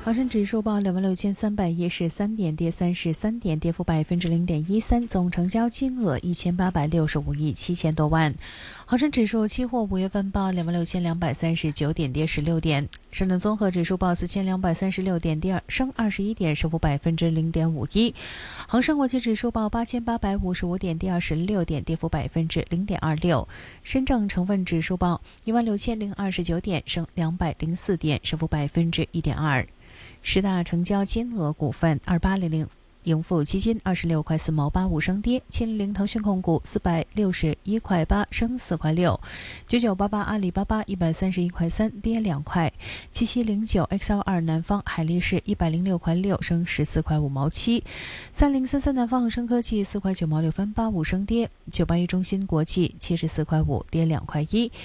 恒生指数报26,313点，跌33点，跌幅0.13%，总成交金额1865亿7千多万。恒生指数期货5月份报26,239点，跌16点。深圳综合指数报4,236点，升21点，升幅0.51%。恒生国际指数报8,855点，跌26点，跌幅0.26%。深证成分指数报16,029点，升204点，升幅1.2%。十大成交金额股份：2800盈富基金26块4毛85升跌，700腾讯控股461块8升4块6，9988阿里巴巴131块3跌2块，7709 XL2 南方海力士106块6升14块5毛7，3033南方恒生科技4块9毛6分85升跌，981中芯国际74块5跌2块1。